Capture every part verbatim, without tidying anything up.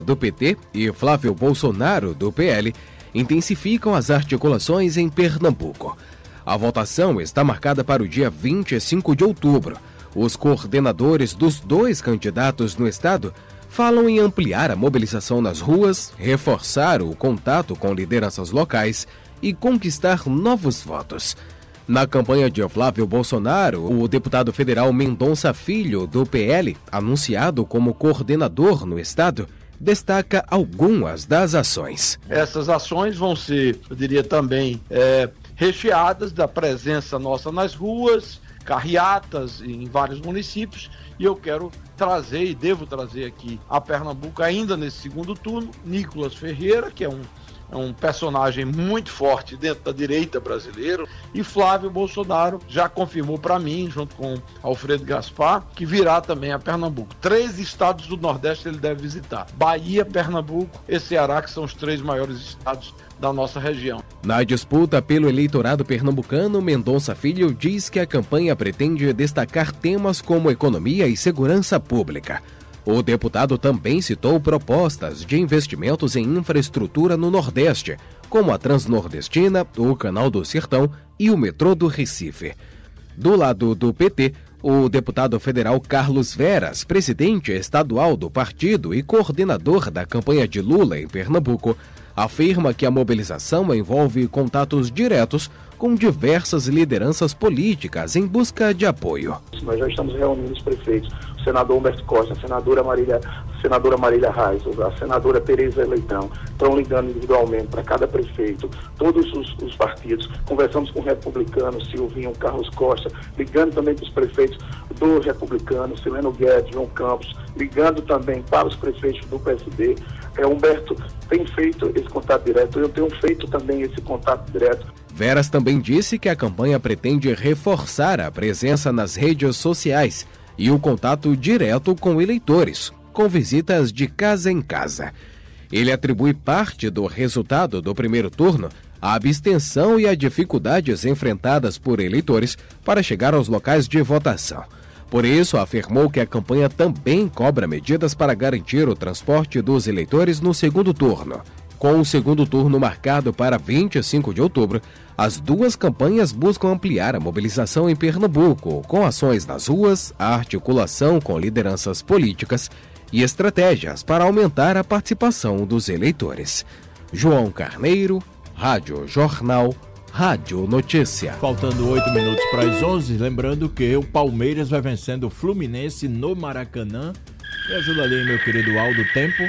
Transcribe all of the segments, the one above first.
do P T e Flávio Bolsonaro, do P L, intensificam as articulações em Pernambuco. A votação está marcada para o dia vinte e cinco de outubro. Os coordenadores dos dois candidatos no estado falam em ampliar a mobilização nas ruas, reforçar o contato com lideranças locais e conquistar novos votos. Na campanha de Flávio Bolsonaro, o deputado federal Mendonça Filho, do P L, anunciado como coordenador no estado, destaca algumas das ações. Essas ações vão ser, eu diria também, é, recheadas da presença nossa nas ruas, carreatas em vários municípios, e eu quero trazer e devo trazer aqui a Pernambuco ainda nesse segundo turno, Nicolas Ferreira, que é um É um personagem muito forte dentro da direita brasileira, e Flávio Bolsonaro já confirmou para mim, junto com Alfredo Gaspar, que virá também a Pernambuco. Três estados do Nordeste ele deve visitar: Bahia, Pernambuco e Ceará, que são os três maiores estados da nossa região. Na disputa pelo eleitorado pernambucano, Mendonça Filho diz que a campanha pretende destacar temas como economia e segurança pública. O deputado também citou propostas de investimentos em infraestrutura no Nordeste, como a Transnordestina, o Canal do Sertão e o metrô do Recife. Do lado do P T, o deputado federal Carlos Veras, presidente estadual do partido e coordenador da campanha de Lula em Pernambuco, afirma que a mobilização envolve contatos diretos com diversas lideranças políticas em busca de apoio. Nós já estamos reunindo os prefeitos, o senador Humberto Costa, a senadora Marília, a senadora Marília Reis, a senadora Tereza Leitão, estão ligando individualmente para cada prefeito, todos os, os partidos. Conversamos com o republicano Silvinho, Carlos Costa, ligando também para os prefeitos do republicano, Sileno Guedes, João Campos, ligando também para os prefeitos do P S B. É, Humberto tem feito esse contato direto, eu tenho feito também esse contato direto. Veras também disse que a campanha pretende reforçar a presença nas redes sociais e o contato direto com eleitores, com visitas de casa em casa. Ele atribui parte do resultado do primeiro turno à abstenção e a dificuldades enfrentadas por eleitores para chegar aos locais de votação. Por isso, afirmou que a campanha também cobra medidas para garantir o transporte dos eleitores no segundo turno. Com o segundo turno marcado para vinte e cinco de outubro, as duas campanhas buscam ampliar a mobilização em Pernambuco, com ações nas ruas, a articulação com lideranças políticas e estratégias para aumentar a participação dos eleitores. João Carneiro, Rádio Jornal, Rádio Notícia. Faltando oito minutos para as onze, lembrando que o Palmeiras vai vencendo o Fluminense no Maracanã. Me ajuda ali, meu querido Aldo, tempo.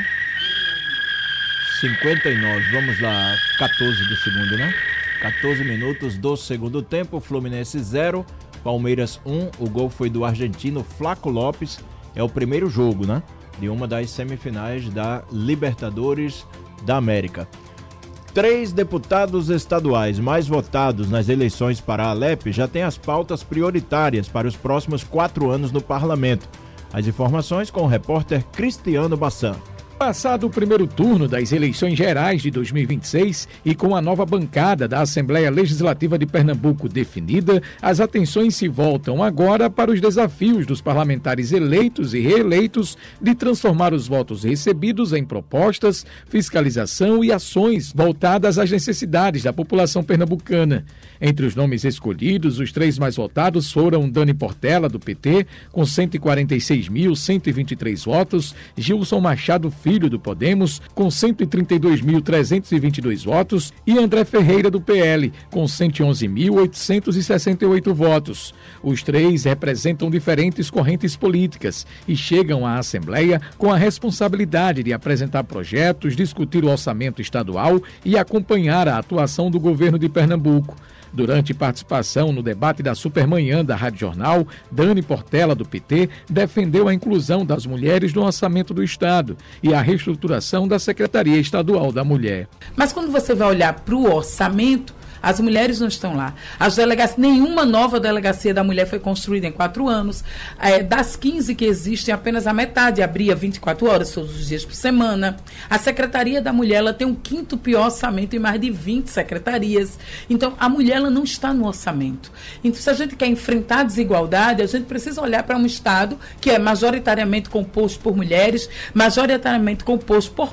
cinquenta e nove, vamos lá, quatorze do segundo, né? quatorze minutos do segundo tempo, Fluminense zero, Palmeiras um, o gol foi do argentino Flaco Lopes, é o primeiro jogo, né? De uma das semifinais da Libertadores da América. Três deputados estaduais mais votados nas eleições para a Alep já têm as pautas prioritárias para os próximos quatro anos no parlamento. As informações com o repórter Cristiano Bassan. Passado o primeiro turno das eleições gerais de dois mil e vinte e seis e com a nova bancada da Assembleia Legislativa de Pernambuco definida, as atenções se voltam agora para os desafios dos parlamentares eleitos e reeleitos de transformar os votos recebidos em propostas, fiscalização e ações voltadas às necessidades da população pernambucana. Entre os nomes escolhidos, os três mais votados foram Dani Portela, do P T, com cento e quarenta e seis mil, cento e vinte e três votos, Gilson Machado Filho, do Podemos, com cento e trinta e dois mil, trezentos e vinte e dois votos, e André Ferreira, do P L, com cento e onze mil, oitocentos e sessenta e oito votos. Os três representam diferentes correntes políticas e chegam à Assembleia com a responsabilidade de apresentar projetos, discutir o orçamento estadual e acompanhar a atuação do governo de Pernambuco. Durante participação no debate da Supermanhã da Rádio Jornal, Dani Portela, do P T, defendeu a inclusão das mulheres no orçamento do Estado e a reestruturação da Secretaria Estadual da Mulher. Mas quando você vai olhar para o orçamento, As mulheres não estão lá. As delegacias, nenhuma nova delegacia da mulher foi construída em quatro anos. É, das quinze que existem, apenas a metade abria vinte e quatro horas, todos os dias por semana. A Secretaria da Mulher, ela tem um quinto pior orçamento em mais de vinte secretarias. Então, a mulher, ela não está no orçamento. Então, se a gente quer enfrentar a desigualdade, a gente precisa olhar para um Estado que é majoritariamente composto por mulheres, majoritariamente composto por